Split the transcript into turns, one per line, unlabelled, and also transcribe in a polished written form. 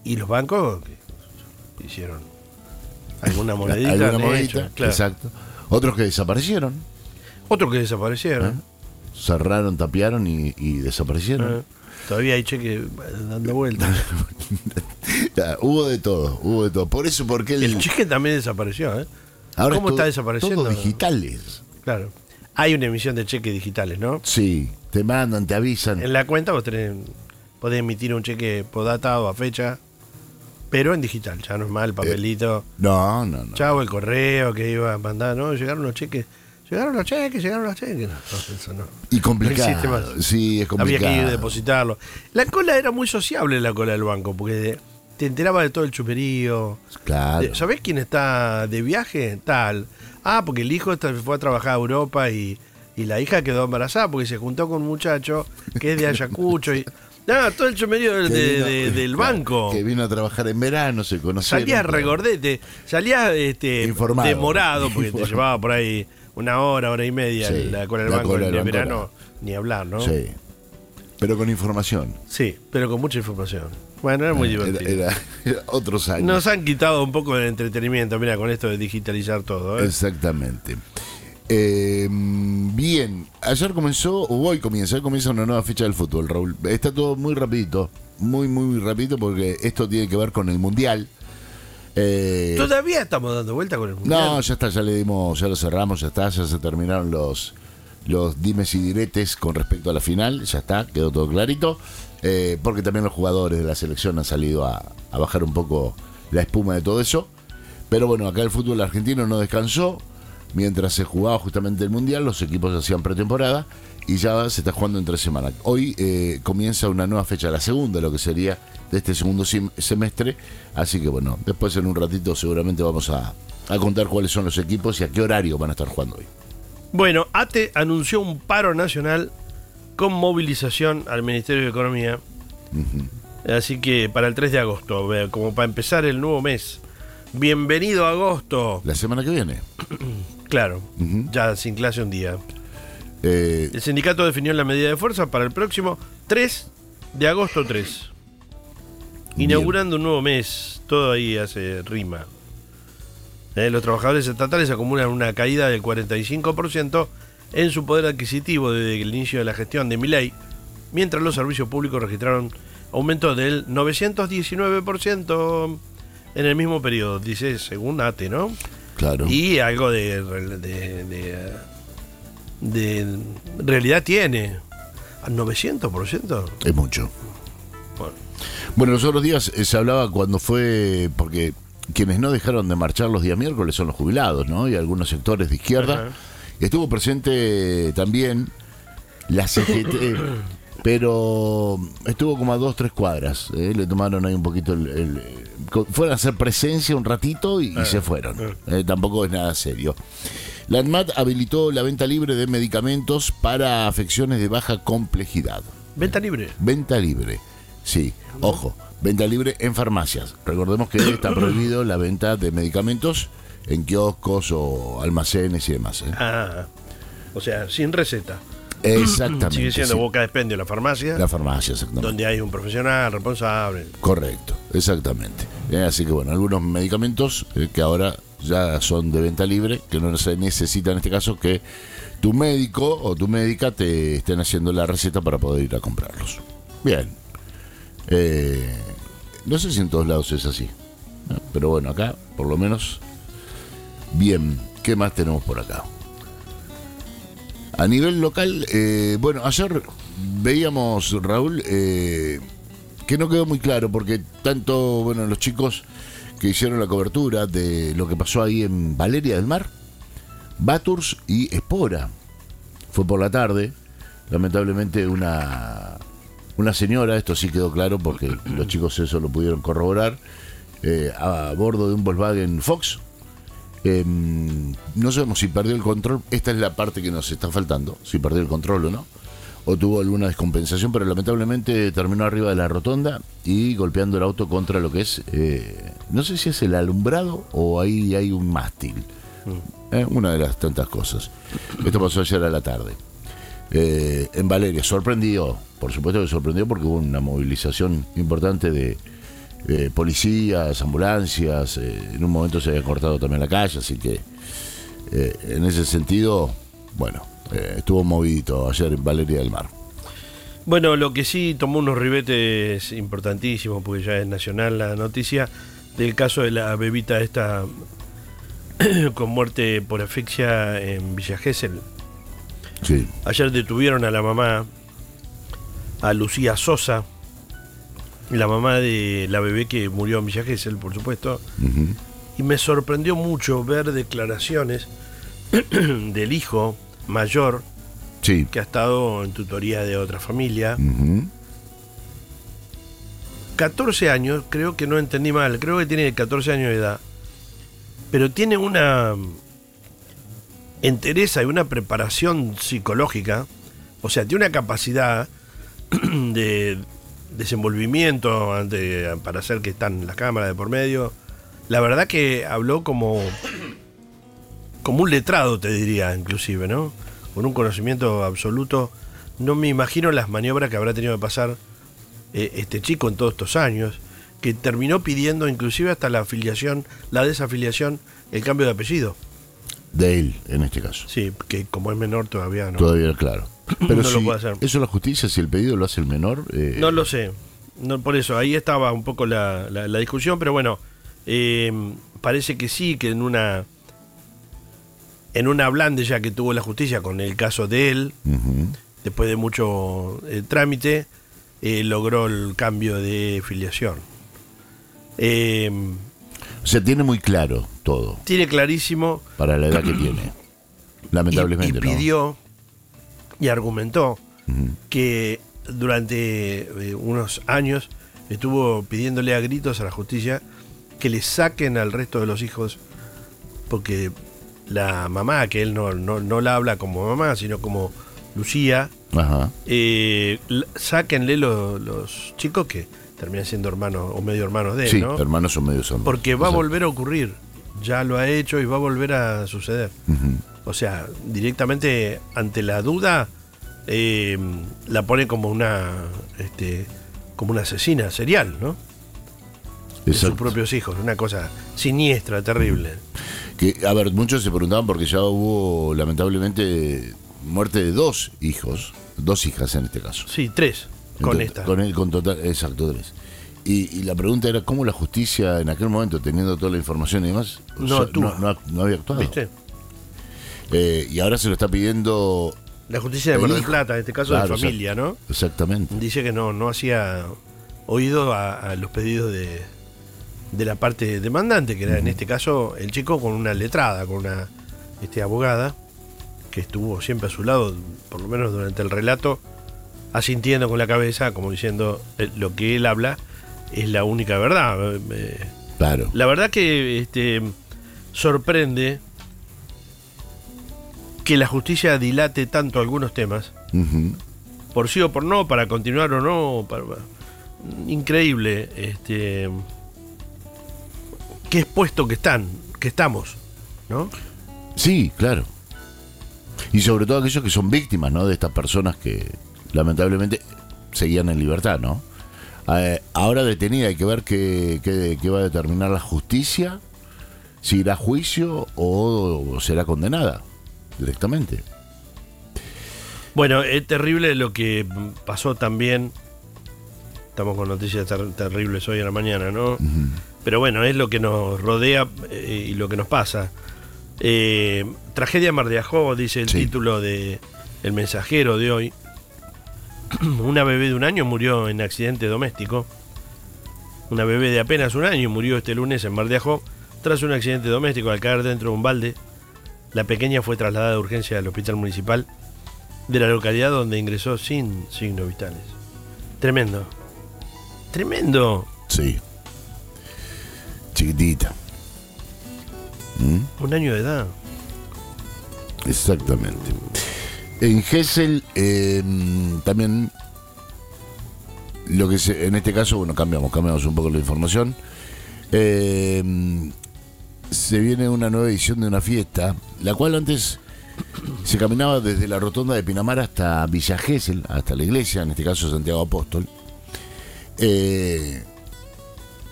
Y los bancos que hicieron alguna monedita.
Alguna
han
monedita,
hecho, claro.
exacto. Otros que desaparecieron.
Otros que desaparecieron.
Cerraron, tapiaron y desaparecieron.
Todavía hay cheques dando vueltas.
Hubo de todo. Por eso, porque
El cheque también desapareció, ¿eh?
ahora
¿Cómo
es
está desapareciendo?
Todos digitales.
Claro. Hay una emisión de cheques digitales, ¿no?
Sí, te mandan, te avisan.
En la cuenta vos podés emitir un cheque por data o a fecha, pero en digital, ya no es más el papelito.
No.
Chavo, el correo que iba a mandar, ¿no? Llegaron los cheques. Llegaron los cheques. No, eso no.
Y complicado.
No existe más.
Sí, es complicado.
Había que ir a depositarlo. La cola era muy sociable, la cola del banco, porque te enteraba de todo el chuperío.
Claro.
¿Sabés quién está de viaje? Tal. Porque el hijo fue a trabajar a Europa y la hija quedó embarazada porque se juntó con un muchacho que es de Ayacucho. Todo el chumerío del banco.
Que vino a trabajar en verano, se conocieron.
Salías regordete, salías
Informado.
demorado porque te llevaba por ahí una hora y media
Sí,
la cola del
la
banco
cola
en
del banco
verano, ni hablar, ¿no?
Sí. Pero con información.
Sí, pero con mucha información. Bueno, era muy divertido.
Era otros años.
Nos han quitado un poco el entretenimiento, mira, con esto de digitalizar todo, ¿eh?
Exactamente. Bien, ayer comienza una nueva fecha del fútbol, Raúl. Está todo muy rapidito, muy rapidito, porque esto tiene que ver con el Mundial.
Todavía estamos dando vuelta con el Mundial.
No, ya está, ya lo cerramos, ya se terminaron los dimes y diretes con respecto a la final, ya está, quedó todo clarito, porque también los jugadores de la selección han salido a bajar un poco la espuma de todo eso. Pero bueno, acá el fútbol argentino no descansó. Mientras se jugaba justamente el Mundial, los equipos hacían pretemporada y ya se está jugando en 3 semanas. Hoy comienza una nueva fecha, la segunda, lo que sería de este segundo semestre. Así que bueno, después en un ratito seguramente vamos a contar cuáles son los equipos y a qué horario van a estar jugando hoy.
Bueno, ATE anunció un paro nacional con movilización al Ministerio de Economía. Uh-huh. Así que para el 3 de agosto, como para empezar el nuevo mes. Bienvenido a agosto.
La semana que viene.
Claro, ya sin clase un día. El sindicato definió la medida de fuerza para el próximo 3 de agosto 3. Inaugurando un nuevo mes. Todo ahí hace rima. Los trabajadores estatales acumulan una caída del 45% en su poder adquisitivo desde el inicio de la gestión de Milei, mientras los servicios públicos registraron aumento del 919% en el mismo periodo, dice según ATE, ¿no?
Claro.
Y algo de realidad tiene. ¿Al 900%?
Es mucho. Bueno, los otros días se hablaba cuando fue, porque quienes no dejaron de marchar los días miércoles son los jubilados, ¿no? Y algunos sectores de izquierda.
Ajá.
Estuvo presente también la CGT, pero estuvo como a 2-3 cuadras. Le tomaron ahí un poquito fueron a hacer presencia un ratito y se fueron. Tampoco es nada serio. La ANMAT habilitó la venta libre de medicamentos para afecciones de baja complejidad.
¿Venta libre?
Venta libre, sí. Ojo, venta libre en farmacias. Recordemos que está prohibido la venta de medicamentos en kioscos o almacenes y demás.
O sea, sin receta.
Exactamente.
Sigue siendo
sí.
boca de expendio la farmacia.
La farmacia, exactamente.
Donde hay un profesional responsable.
Correcto, exactamente. Así que bueno, algunos medicamentos que ahora ya son de venta libre, que no se necesita en este caso que tu médico o tu médica te estén haciendo la receta para poder ir a comprarlos. Bien. No sé si en todos lados es así, ¿no? Pero bueno, acá por lo menos bien. ¿Qué más tenemos por acá? A nivel local, bueno, ayer veíamos, Raúl, que no quedó muy claro porque tanto, bueno, los chicos que hicieron la cobertura de lo que pasó ahí en Valeria del Mar, Baturs y Espora. Fue por la tarde, lamentablemente una señora, esto sí quedó claro porque los chicos eso lo pudieron corroborar, a bordo de un Volkswagen Fox. No sabemos si perdió el control. Esta es la parte que nos está faltando, si perdió el control o no, o tuvo alguna descompensación, pero lamentablemente terminó arriba de la rotonda y golpeando el auto contra lo que es, no sé si es el alumbrado o ahí hay un mástil, una de las tantas cosas. Esto pasó ayer a la tarde en Valeria. Sorprendió, por supuesto que sorprendió porque hubo una movilización importante de policías, ambulancias, en un momento se había cortado también la calle, así que en ese sentido, bueno, estuvo movidito ayer en Valeria del Mar.
Bueno, lo que sí tomó unos ribetes importantísimos, porque ya es nacional la noticia, del caso de la bebita esta con muerte por asfixia en Villa Gesell.
Sí.
Ayer detuvieron a la mamá, a Lucía Sosa, la mamá de la bebé que murió en Villa Gesell, por supuesto.
Uh-huh.
Y me sorprendió mucho ver declaraciones del hijo mayor,
sí,
que ha estado en tutoría de otra familia.
Uh-huh.
14 años, creo que no entendí mal, creo que tiene 14 años de edad, pero tiene una entereza y una preparación psicológica, o sea, tiene una capacidad de desenvolvimiento para hacer que están las cámaras de por medio. La verdad que habló como un letrado, te diría, inclusive, ¿no? Con un conocimiento absoluto. No me imagino las maniobras que habrá tenido que pasar este chico en todos estos años, que terminó pidiendo inclusive hasta la afiliación, la desafiliación, el cambio de apellido.
De él, en este caso.
Sí, que como es menor todavía no.
Todavía, claro. Pero
no
si
lo puede hacer.
Eso es la justicia, si el pedido lo hace el menor.
No lo sé. No, por eso, ahí estaba un poco la discusión, pero bueno, parece que sí, que en una blande ya que tuvo la justicia con el caso de él,
uh-huh,
después de mucho trámite, logró el cambio de filiación.
O sea, tiene muy claro todo.
Tiene clarísimo.
Para la edad que tiene. Lamentablemente,
y pidió y argumentó
uh-huh,
que durante unos años estuvo pidiéndole a gritos a la justicia que le saquen al resto de los hijos, porque la mamá, que él no la habla como mamá, sino como Lucía,
ajá,
sáquenle los chicos que terminan siendo hermanos o medio hermanos de él,
sí,
¿no?
hermanos o medio hermanos.
Porque va a volver a ocurrir, ya lo ha hecho y va a volver a suceder.
Uh-huh.
O sea, directamente ante la duda la pone como una asesina serial, ¿no? De sus propios hijos, una cosa siniestra, terrible.
Que, a ver, muchos se preguntaban porque ya hubo lamentablemente muerte de 2 hijos, 2 hijas en este caso.
Sí, 3 con esta.
Con total, exacto, 3. Y la pregunta era cómo la justicia en aquel momento, teniendo toda la información y demás, no había actuado.
¿Viste?
Y ahora se lo está pidiendo
la justicia de Mar del Plata, en este caso, claro, de familia, ¿no?
Exactamente.
Dice que no hacía oído a los pedidos de la parte demandante, que era, uh-huh, en este caso el chico con una letrada, con una abogada que estuvo siempre a su lado, por lo menos durante el relato, asintiendo con la cabeza, como diciendo lo que él habla es la única verdad.
Claro.
La verdad que sorprende que la justicia dilate tanto algunos temas, uh-huh, por sí o por no, para continuar o no, increíble, qué expuesto que estamos, ¿no?
Sí, claro. Y sobre todo aquellos que son víctimas, ¿no? De estas personas que lamentablemente seguían en libertad, ¿no? Ahora detenida, hay que ver qué va a determinar la justicia, si irá a juicio o será condenada directamente.
Bueno, es terrible lo que pasó también. Estamos con noticias terribles hoy en la mañana, ¿no? Uh-huh. Pero bueno, es lo que nos rodea y lo que nos pasa. Tragedia en Mar de Ajó, dice el título de El Mensajero de hoy. Una bebé de 1 año murió en accidente doméstico. Una bebé de apenas 1 año murió este lunes en Mar de Ajó tras un accidente doméstico al caer dentro de un balde. La pequeña fue trasladada de urgencia al hospital municipal de la localidad, donde ingresó sin signos vitales. Tremendo. Tremendo.
Sí. Chiquitita.
1 año de edad.
Exactamente. En Gesell también lo que en este caso, bueno, cambiamos un poco la información. Se viene una nueva edición de una fiesta, la cual antes se caminaba desde la rotonda de Pinamar hasta Villa Gesell, hasta la iglesia, en este caso Santiago Apóstol.